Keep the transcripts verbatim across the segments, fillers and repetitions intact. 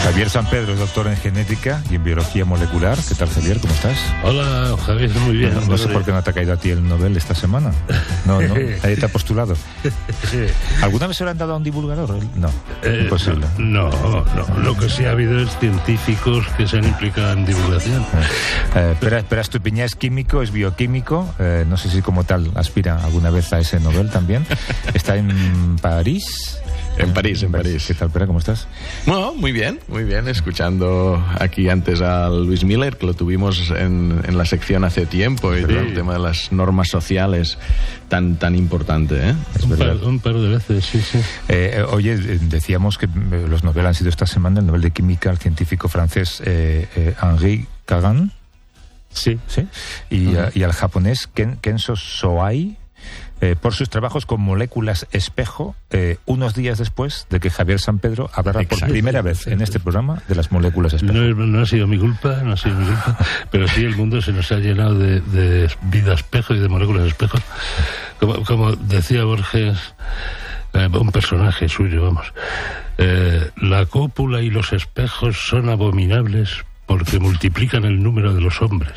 Javier Sampedro es doctor en genética y en biología molecular. ¿Qué tal, Javier? ¿Cómo estás? Hola, Javier, muy bien. No, no sé por qué no te ha caído a ti el Nobel esta semana. No, no, ahí te ha postulado. ¿Alguna vez se lo han dado a un divulgador? No, eh, imposible. No, no, no, lo que sí ha habido es científicos que se han implicado en divulgación. Eh, Pera, Pera Estupiñá es químico, es bioquímico, eh, no sé si como tal aspira alguna vez a ese Nobel también. Está en París. En París, en París. ¿Qué tal, Pera? ¿Cómo estás? Bueno, muy bien, muy bien. Escuchando aquí antes a Luis Miller, que lo tuvimos en, en la sección hace tiempo, y sí. El tema de las normas sociales tan tan importante, ¿eh? Es un, par, un par de veces, sí, sí. Eh, oye, decíamos que los Nobel han sido esta semana el Nobel de Química al científico francés eh, eh, Henri Kagan. Sí. ¿Sí? Y, uh-huh. uh, y al japonés Ken, Kenzo Soai. Eh, por sus trabajos con moléculas espejo, eh, unos días después de que Javier Sampedro hablara Exacto. por primera vez en este programa de las moléculas espejo. No, no ha sido mi culpa, no ha sido mi culpa, pero sí el mundo se nos ha llenado de, de vida espejo y de moléculas espejo. Como, como decía Borges, eh, un personaje suyo, vamos, eh, la cópula y los espejos son abominables porque multiplican el número de los hombres.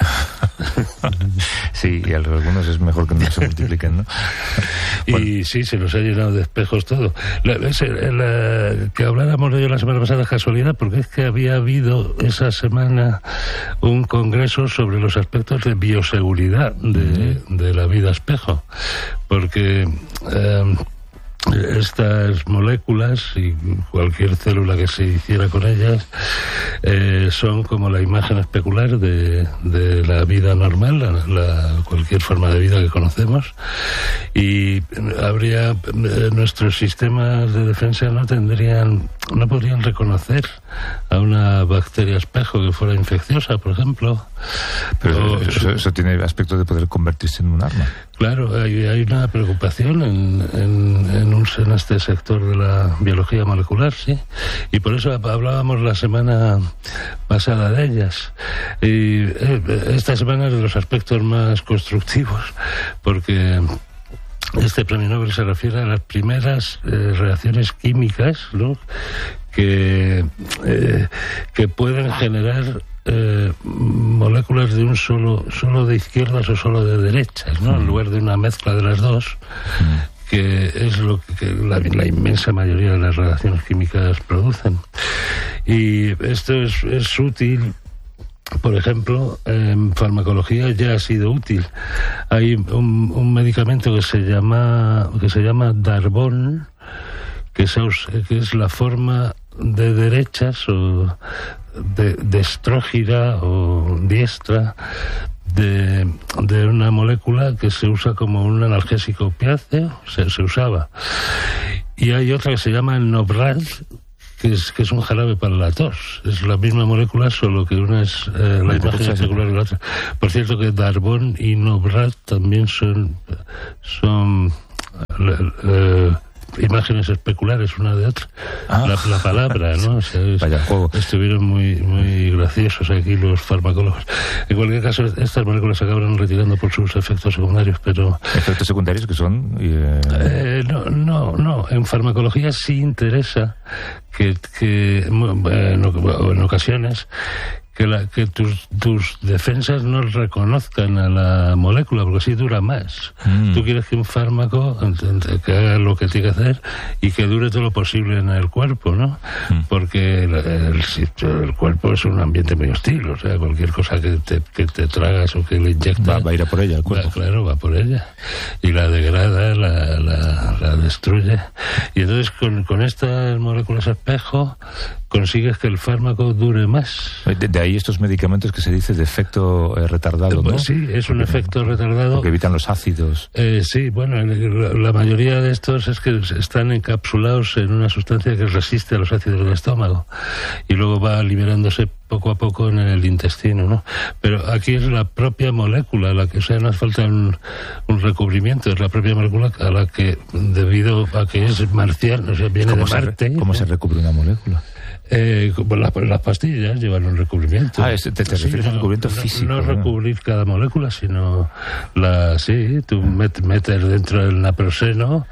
Sí, y a algunos es mejor que no se multipliquen, ¿no? Bueno. Y sí, se nos ha llenado de espejos todo. La, ese, la, que habláramos de ello la semana pasada es casualidad, porque es que había habido esa semana un congreso sobre los aspectos de bioseguridad de, mm. de la vida espejo, porque eh, estas moléculas y cualquier célula que se hiciera con ellas eh, son como la imagen especular de, de la vida normal, la, la, cualquier forma de vida que conocemos, y habría eh, nuestros sistemas de defensa no tendrían, no podrían reconocer a una bacteria espejo que fuera infecciosa, por ejemplo. Pero o, eso, eso tiene aspecto de poder convertirse en un arma. Claro, hay, hay una preocupación en, en, en, un, en este sector de la biología molecular, sí, y por eso hablábamos la semana pasada de ellas. Y eh, esta semana es de los aspectos más constructivos, porque este premio Nobel se refiere a las primeras eh, reacciones químicas, ¿no?, que, eh, que pueden generar Eh, moléculas de un solo solo de izquierdas o solo de derechas, ¿no? Mm. En lugar de una mezcla de las dos, mm. que es lo que, que la, la inmensa mayoría de las reacciones químicas producen. Y esto es, es útil. Por ejemplo, en farmacología ya ha sido útil. Hay un, un medicamento que se llama que se llama Darbón, que es, que es la forma de derechas o de, de estrógira o diestra de, de una molécula que se usa como un analgésico opiáceo, se, se usaba. Y hay otra que se llama el Nobrad, que es, que es un jarabe para la tos. Es la misma molécula, solo que una es eh, la imagen especular de la otra. Por cierto que Darbón y Nobrad también son son eh, imágenes especulares una de otra. Ah. La, la palabra, ¿no? O sea, es, Vaya juego. Estuvieron muy muy graciosos aquí los farmacólogos. En cualquier caso, estas moléculas se acaban retirando por sus efectos secundarios, pero... ¿Efectos secundarios que son? Eh... Eh, no, no, no. En farmacología sí interesa que, que en, en ocasiones que, la, que tus, tus defensas no reconozcan a la molécula, porque así dura más. Mm. Tú quieres que un fármaco que haga lo que tiene que hacer y que dure todo lo posible en el cuerpo, ¿no? Mm. Porque el, el, el cuerpo es un ambiente muy hostil, o sea, cualquier cosa que te, que te tragas o que le inyectas... Va, va a ir a por ella el cuerpo. Va, claro, va por ella. Y la degrada, la, la, la destruye. Y entonces con, con estas moléculas espejo consigues que el fármaco dure más. De, de ahí estos medicamentos que se dice de efecto eh, retardado, ¿no? Sí, es un porque, efecto retardado. Porque evitan los ácidos. Eh, sí, bueno, la, la mayoría de estos es que están encapsulados en una sustancia que resiste a los ácidos del estómago y luego va liberándose poco a poco en el intestino, ¿no? Pero aquí es la propia molécula la que, o sea, no hace falta un, un recubrimiento, es la propia molécula a la que, debido a que es marcial, o sea, viene de Marte. ¿Cómo ¿eh? se recubre una molécula? Eh, las, las pastillas llevan un recubrimiento. Ah, te, te refieres sí, a un recubrimiento no, físico. No, no recubrir cada molécula, sino la, sí, tú met, metes dentro del naproxeno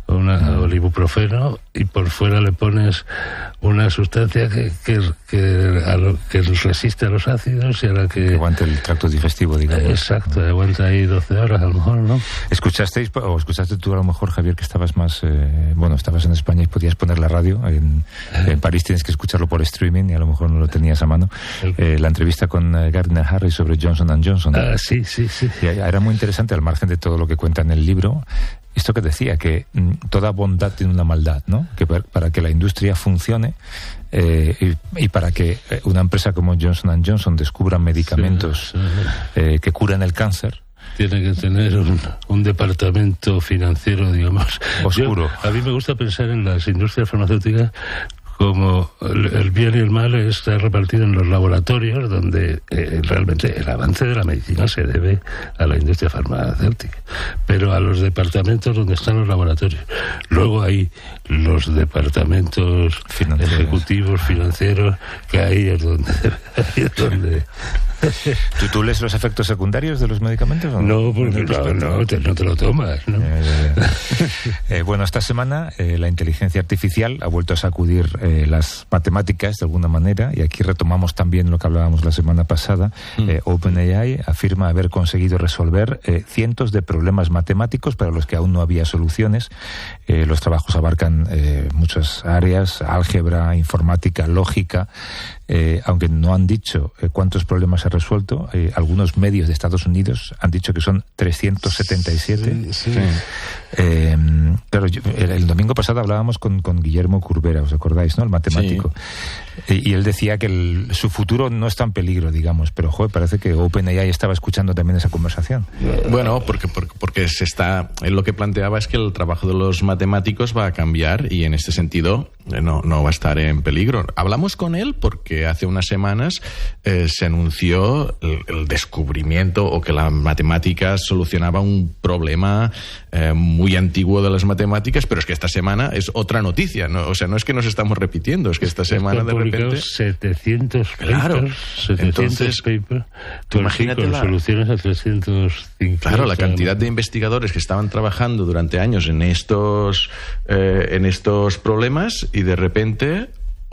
una, mm. o ibuprofeno, y por fuera le pones una sustancia que que, que, a lo, que resiste a los ácidos y a la que... que aguante el tracto digestivo, digamos. Exacto, aguanta ahí doce horas a lo mejor, ¿no? ¿Escuchasteis, o escuchaste tú a lo mejor, Javier, que estabas más... Eh, bueno, estabas en España y podías poner la radio, en, en París tienes que escucharlo por streaming y a lo mejor no lo tenías a mano, eh, la entrevista con eh, Gardner Harris sobre Johnson and Johnson. Ah, sí, sí, sí. Y era muy interesante, al margen de todo lo que cuenta en el libro, esto que decía, que mm, toda bondad tiene una maldad, ¿no? Que para, para que la industria funcione eh, y, y para que una empresa como Johnson and Johnson descubra medicamentos sí, sí. Eh, que curan el cáncer, tiene que tener un, un departamento financiero, digamos, oscuro. Yo, a mí me gusta pensar en las industrias farmacéuticas como el, el bien y el mal está repartido en los laboratorios, donde eh, realmente el avance de la medicina se debe a la industria farmacéutica, pero a los departamentos donde están los laboratorios. Luego hay los departamentos financieros. ejecutivos, financieros, que ahí es donde... Ahí es donde ¿Tú, ¿Tú lees los efectos secundarios de los medicamentos? ¿O no? No, porque no, no, te, no te lo tomas, ¿no? Eh, eh, eh, bueno, esta semana eh, la inteligencia artificial ha vuelto a sacudir eh, las matemáticas de alguna manera, y aquí retomamos también lo que hablábamos la semana pasada. Mm. Eh, OpenAI afirma haber conseguido resolver eh, cientos de problemas matemáticos para los que aún no había soluciones. Eh, los trabajos abarcan eh, muchas áreas: álgebra, informática, lógica. Eh, aunque no han dicho eh, cuántos problemas ha resuelto, eh, algunos medios de Estados Unidos han dicho que son trescientos setenta y siete. Sí, sí. Eh, claro, yo, el, el domingo pasado hablábamos con, con Guillermo Curbera, ¿os acordáis, no? El matemático. Sí. Y, y él decía que el, su futuro no está en peligro, digamos, pero joder, parece que OpenAI estaba escuchando también esa conversación. Bueno, porque, porque, porque se está, él lo que planteaba es que el trabajo de los matemáticos va a cambiar, y en este sentido no, no va a estar en peligro. Hablamos con él porque hace unas semanas eh, se anunció el, el descubrimiento, o que la matemática solucionaba un problema eh, muy antiguo de las matemáticas, pero es que esta semana es otra noticia, ¿no? O sea, no es que nos estamos repitiendo, es que esta semana de repente... setecientos papers, claro, setecientos entonces, papers, imagínate con la... soluciones a trescientos cincuenta. Claro, la cantidad de investigadores que estaban trabajando durante años en estos, eh, en estos problemas, y de repente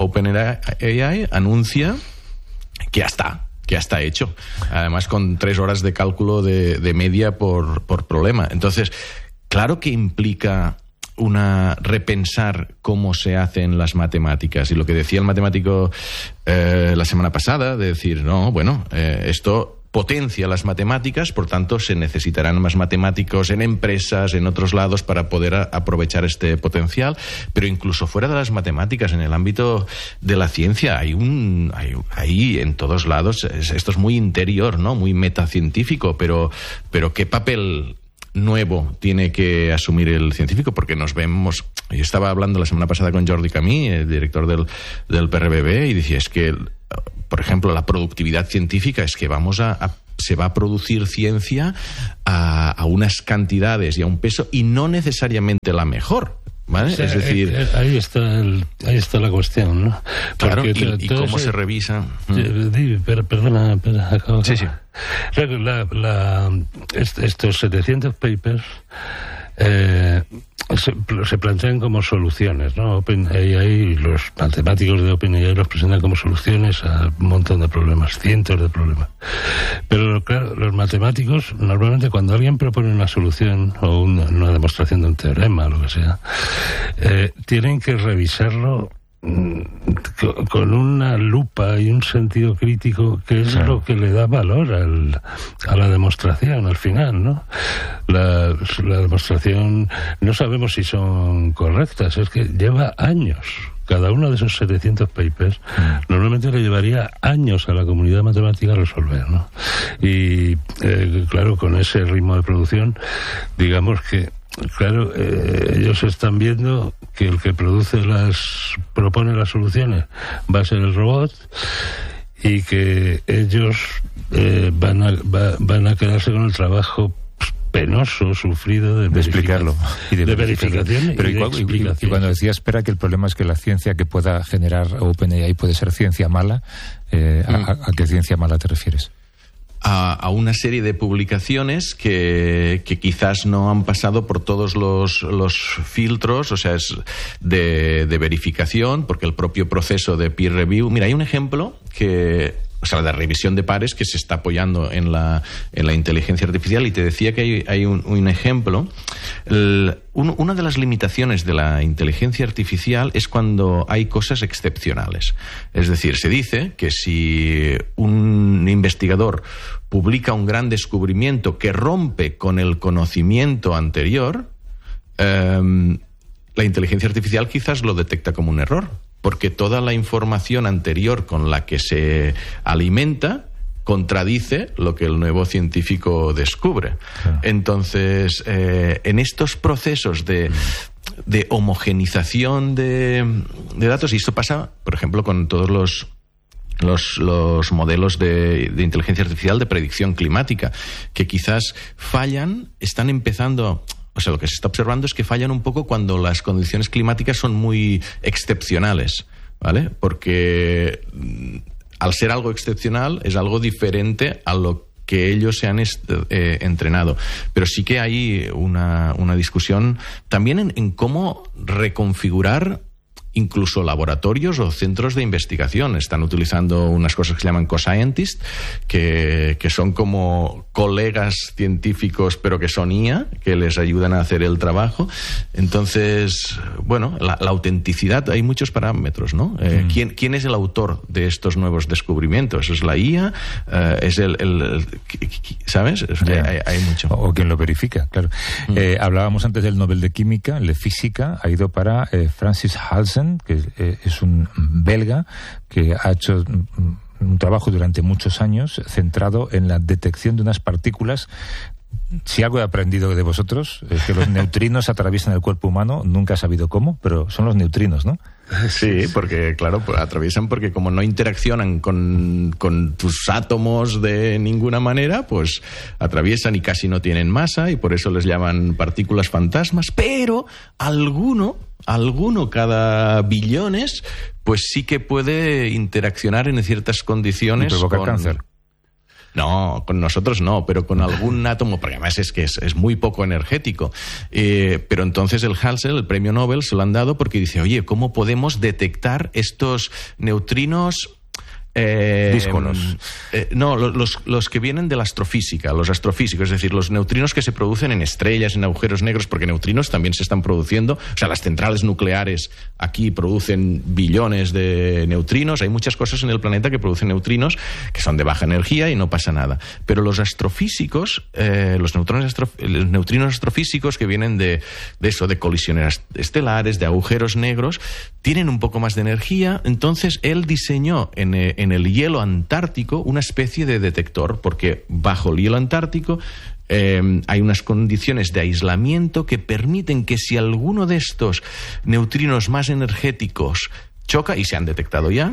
OpenAI anuncia que ya está, que ya está hecho. Además, con tres horas de cálculo de, de media por, por problema. Entonces, claro que implica una repensar cómo se hacen las matemáticas. Y lo que decía el matemático eh, la semana pasada, de decir, no, bueno, eh, esto potencia las matemáticas, por tanto se necesitarán más matemáticos en empresas, en otros lados, para poder a, aprovechar este potencial. Pero incluso fuera de las matemáticas, en el ámbito de la ciencia, hay un hay, hay en todos lados, es, esto es muy interior, ¿no? Muy metacientífico, pero, pero ¿qué papel nuevo tiene que asumir el científico? Porque nos vemos... Yo estaba hablando la semana pasada con Jordi Camí, el director del, del P R B B, y decía, es que, por ejemplo, la productividad científica es que vamos a, a se va a producir ciencia a, a unas cantidades y a un peso, y no necesariamente la mejor, ¿vale? O sea, es decir, eh, eh, ahí está el, ahí está la cuestión, ¿no? Claro, y, te, y cómo ese... se revisa. Di, pero, perdona, perdona, acabo. Sí, sí. La, la, estos setecientos papers eh, se, se plantean como soluciones, ¿no? OpenAI, los matemáticos de OpenAI los presentan como soluciones a un montón de problemas, cientos de problemas. Pero claro, los matemáticos, normalmente cuando alguien propone una solución o una, una demostración de un teorema, lo que sea, eh, tienen que revisarlo con una lupa y un sentido crítico, que es claro lo que le da valor al, a la demostración al final, ¿no? La, la demostración no sabemos si son correctas, es que lleva años. Cada uno de esos setecientos papers mm. normalmente le llevaría años a la comunidad matemática resolver, ¿no? Y eh, claro, con ese ritmo de producción, digamos que claro, eh, ellos están viendo que el que produce las, propone las soluciones va a ser el robot, y que ellos eh, van a va, van a quedarse con el trabajo penoso, sufrido de, de explicarlo y de, de verificación. Pero y, igual, de y, y cuando decía espera, que el problema es que la ciencia que pueda generar OpenAI puede ser ciencia mala, eh, mm. a, ¿a qué ciencia mala te refieres? a, a una serie de publicaciones que, que quizás no han pasado por todos los, los filtros, o sea, es de, de verificación, porque el propio proceso de peer review... Mira, hay un ejemplo que... O sea, la revisión de pares que se está apoyando en la, en la inteligencia artificial. Y te decía que hay, hay un, un ejemplo. El, un, una de las limitaciones de la inteligencia artificial es cuando hay cosas excepcionales. Es decir, se dice que si un investigador publica un gran descubrimiento que rompe con el conocimiento anterior, eh, la inteligencia artificial quizás lo detecta como un error, porque toda la información anterior con la que se alimenta contradice lo que el nuevo científico descubre. Claro. Entonces, eh, en estos procesos de, de homogenización de, de datos, y esto pasa, por ejemplo, con todos los... Los, los modelos de, de inteligencia artificial de predicción climática, que quizás fallan, están empezando... O sea, lo que se está observando es que fallan un poco cuando las condiciones climáticas son muy excepcionales, ¿vale? Porque al ser algo excepcional es algo diferente a lo que ellos se han est- eh, entrenado. Pero sí que hay una, una discusión también en, en cómo reconfigurar incluso laboratorios o centros de investigación. Están utilizando unas cosas que se llaman co-scientists, que, que son como colegas científicos, pero que son I A, que les ayudan a hacer el trabajo. Entonces, bueno, la, la autenticidad, hay muchos parámetros, ¿no? Eh, mm. ¿quién, ¿Quién es el autor de estos nuevos descubrimientos? ¿Es la I A? Eh, ¿Es el, el, el ¿sabes? Es que hay, hay mucho. O quien lo verifica, claro. Mm. Eh, hablábamos antes del Nobel de Química, el de Física, ha ido para eh, Francis Halsen, que es un belga que ha hecho un trabajo durante muchos años centrado en la detección de unas partículas. Si algo he aprendido de vosotros es que los neutrinos atraviesan el cuerpo humano, nunca he sabido cómo, pero son los neutrinos, ¿no? Sí, porque claro, pues atraviesan porque como no interaccionan con, con tus átomos de ninguna manera, pues atraviesan y casi no tienen masa y por eso les llaman partículas fantasmas, pero alguno, alguno cada billones, pues sí que puede interaccionar en ciertas condiciones. Y provocar con... cáncer. No, con nosotros no, pero con algún átomo, porque además es que es, es muy poco energético. Eh, pero entonces el Halsey, el premio Nobel, se lo han dado porque dice, oye, ¿cómo podemos detectar estos neutrinos? Eh, Díscolos. Eh, no, los, los que vienen de la astrofísica, los astrofísicos, es decir, los neutrinos que se producen en estrellas, en agujeros negros, porque neutrinos también se están produciendo, o sea, las centrales nucleares aquí producen billones de neutrinos, hay muchas cosas en el planeta que producen neutrinos que son de baja energía y no pasa nada. Pero los astrofísicos, eh, los, neutrones astrof- los neutrinos astrofísicos que vienen de, de eso, de colisiones estelares, de agujeros negros, tienen un poco más de energía, entonces él diseñó en eh, en el hielo antártico una especie de detector, porque bajo el hielo antártico eh, hay unas condiciones de aislamiento que permiten que si alguno de estos neutrinos más energéticos choca, y se han detectado ya,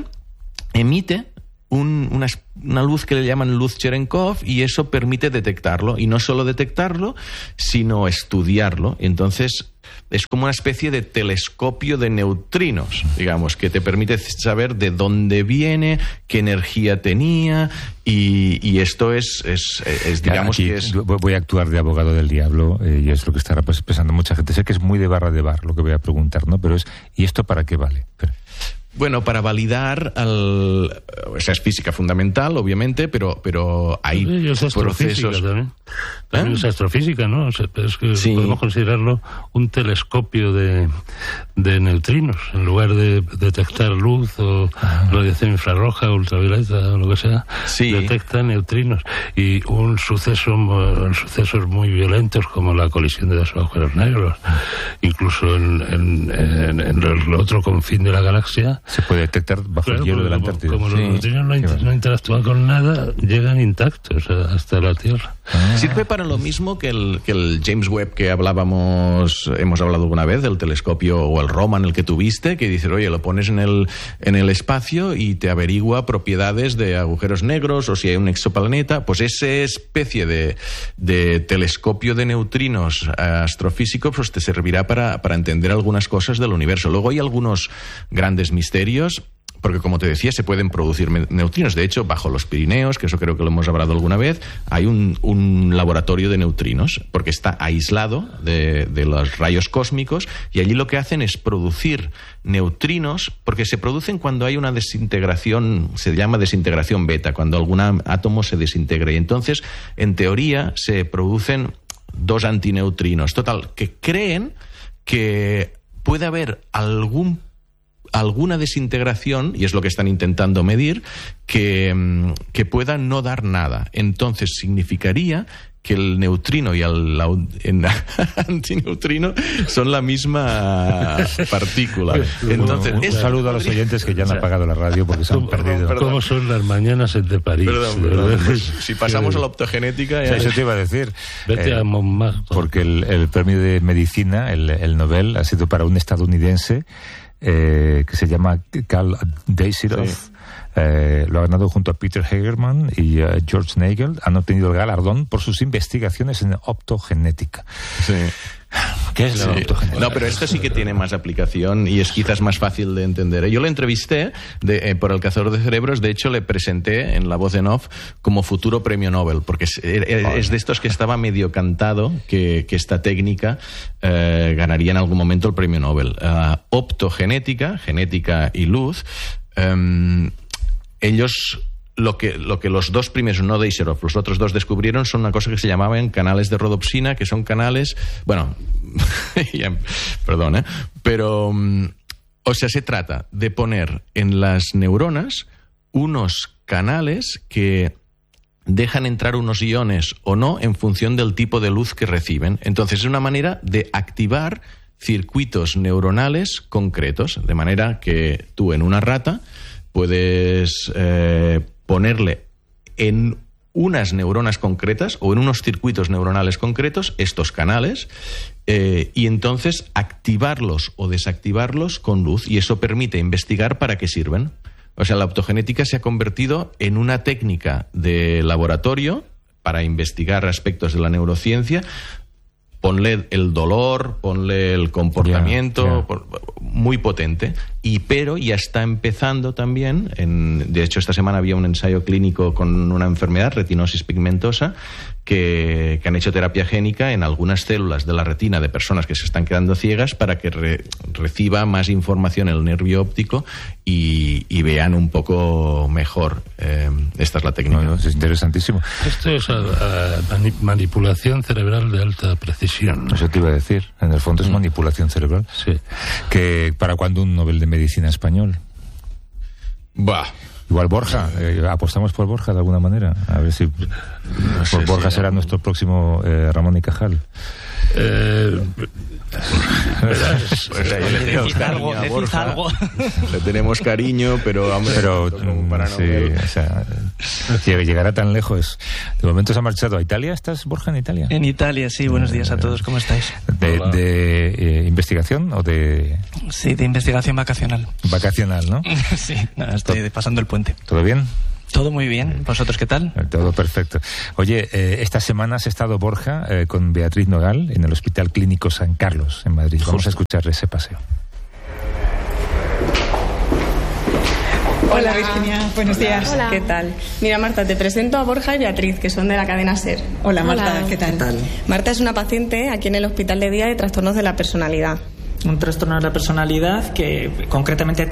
emite un, una, una luz que le llaman luz Cherenkov, y eso permite detectarlo, y no solo detectarlo, sino estudiarlo. Entonces es como una especie de telescopio de neutrinos, digamos, que te permite saber de dónde viene, qué energía tenía, y, y esto es, es, es digamos Aquí, que es... Voy a actuar de abogado del diablo, eh, y es lo que estará pensando mucha gente. Sé que es muy de barra de bar lo que voy a preguntar, ¿no? Pero es, ¿y esto para qué vale? Pero... Bueno, para validar, al, o sea, es física fundamental, obviamente, pero, pero hay sí, es procesos... También, también ¿Eh? Es astrofísica, ¿no? O sea, es que sí. Podemos considerarlo un telescopio de, de neutrinos, en lugar de detectar luz o ah. radiación infrarroja, ultravioleta o lo que sea, sí. detecta neutrinos. Y un suceso, sucesos muy violentos como la colisión de los agujeros negros, incluso en, en, en, en el otro confín de la galaxia, se puede detectar bajo claro, el hielo de la Antártida. Como, como sí. los neutrinos no, inter, no interactúan con nada, llegan intactos hasta la Tierra. Ah. Sirve para lo mismo que el, que el James Webb que hablábamos, hemos hablado alguna vez, del telescopio o el Roman, el que tuviste, que dices, oye, lo pones en el, en el espacio y te averigua propiedades de agujeros negros o si hay un exoplaneta. Pues esa especie de, de telescopio de neutrinos astrofísicos pues te servirá para, para entender algunas cosas del universo. Luego hay algunos grandes misterios. porque como te decía, se pueden producir neutrinos. De hecho, bajo los Pirineos, que eso creo que lo hemos hablado alguna vez, hay un, un laboratorio de neutrinos, porque está aislado de, de los rayos cósmicos, y allí lo que hacen es producir neutrinos, porque se producen cuando hay una desintegración, se llama desintegración beta, cuando algún átomo se desintegra. Y entonces, en teoría, se producen dos antineutrinos. Total, que creen que puede haber algún alguna desintegración, y es lo que están intentando medir, que, que pueda no dar nada. Entonces significaría que el neutrino y el, el antineutrino son la misma partícula. Entonces, un, un saludo a los oyentes que ya han apagado la radio porque se han perdido. Perdón. ¿Cómo son las mañanas entre París? Perdón, perdón. Pues, si pasamos a la optogenética... Ya... Eso te iba a decir. Vete eh, a Montmartre. Porque el, el premio de medicina, el, el Nobel, ha sido para un estadounidense Eh, que se llama Carl Deisirov. Sí. Eh, lo ha ganado junto a Peter Hagerman y uh, George Nagel. Han obtenido el galardón por sus investigaciones en optogenética. Sí. ¿Qué es la sí. optogenética? No, pero esto sí que tiene más aplicación y es quizás más fácil de entender. Yo lo entrevisté de, eh, por El Cazador de Cerebros. De hecho, le presenté en La Voz en Off como futuro premio Nobel, porque es, es de estos que estaba medio cantado que, que esta técnica eh, ganaría en algún momento el premio Nobel. Uh, optogenética, genética y luz. Um, ellos... Lo que, lo que los dos primeros, no Deisirov, los otros dos descubrieron son una cosa que se llamaban canales de rodopsina, que son canales, bueno, perdón, ¿eh? pero, o sea, se trata de poner en las neuronas unos canales que dejan entrar unos iones o no en función del tipo de luz que reciben. Entonces, es una manera de activar circuitos neuronales concretos, de manera que tú en una rata puedes... Eh, ponerle en unas neuronas concretas o en unos circuitos neuronales concretos estos canales eh, y entonces activarlos o desactivarlos con luz, y eso permite investigar para qué sirven. O sea, la optogenética se ha convertido en una técnica de laboratorio para investigar aspectos de la neurociencia. Ponle el dolor, ponle el comportamiento, yeah, yeah. Por, muy potente. Y pero ya está empezando también, en, de hecho esta semana había un ensayo clínico con una enfermedad, retinosis pigmentosa, que, que han hecho terapia génica en algunas células de la retina de personas que se están quedando ciegas para que re, reciba más información el nervio óptico y, y vean un poco mejor. Eh, esta es la técnica. Bueno, es interesantísimo. Esto es a, a manipulación cerebral de alta precisión. Eso te iba a decir. En el fondo es manipulación cerebral. Sí. Que ¿para cuándo un Nobel de Medicina español? Bah. Igual Borja, eh, apostamos por Borja de alguna manera. A ver si no sé, Borja si será no. nuestro próximo eh, Ramón y Cajal. Eh, pues, pues, le tenemos cariño a Borja, le tenemos cariño, pero hombre, pero para sí, o sea, llegará tan lejos. De momento se ha marchado a Italia. ¿Estás, Borja, en Italia? En Italia, sí. Buenos días a todos. ¿Cómo estáis? ¿De, de eh, investigación o de...? Sí, de investigación vacacional. Vacacional, ¿no? Sí, nada, estoy pasando el puente. ¿Todo bien? Todo muy bien. ¿Vosotros qué tal? Todo perfecto. Oye, eh, esta semana has estado, Borja, eh, con Beatriz Nogal en el Hospital Clínico San Carlos, en Madrid. Vamos Justo. a escuchar ese paseo. Hola, Virginia, buenos días. Hola. ¿Qué tal? Mira, Marta, te presento a Borja y Beatriz, que son de la cadena SER. Hola, Marta, Hola. ¿Qué tal? ¿Qué tal? Marta es una paciente aquí en el Hospital de Día de Trastornos de la Personalidad. Un trastorno de la personalidad que concretamente